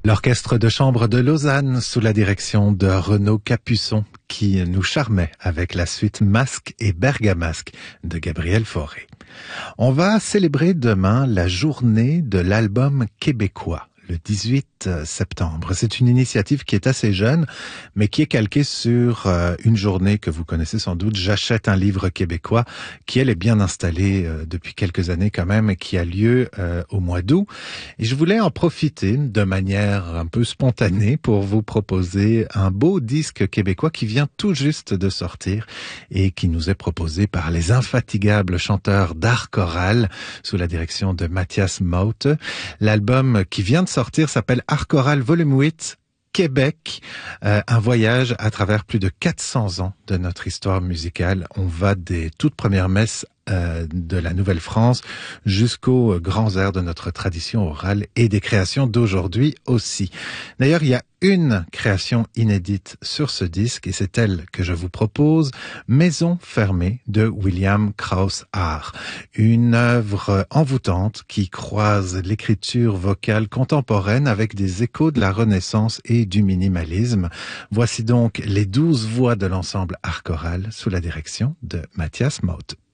L'orchestre de chambre de Lausanne, sous la direction de Renaud Capuçon, qui nous charmait avec la suite Masque et Bergamasque de Gabriel Fauré. On va célébrer demain la journée de l'album québécois, le 18 septembre. C'est une initiative qui est assez jeune, mais qui est calquée sur une journée que vous connaissez sans doute, J'achète un livre québécois, qui elle est bien installée depuis quelques années quand même, et qui a lieu au mois d'août. Et je voulais en profiter de manière un peu spontanée pour vous proposer un beau disque québécois qui vient tout juste de sortir et qui nous est proposé par les infatigables chanteurs d'art choral sous la direction de Mathias Maute. L'album qui vient de sortir s'appelle Art choral volume 8 Québec, un voyage à travers plus de 400 ans de notre histoire musicale. On va des toutes premières messes de la Nouvelle-France jusqu'aux grands airs de notre tradition orale et des créations d'aujourd'hui aussi. D'ailleurs, il y a une création inédite sur ce disque et c'est elle que je vous propose, Maison fermée de William Krauss Art. Une œuvre envoûtante qui croise l'écriture vocale contemporaine avec des échos de la Renaissance et du minimalisme. Voici donc les 12 voix de l'ensemble Art choral sous la direction de Mathias Maute.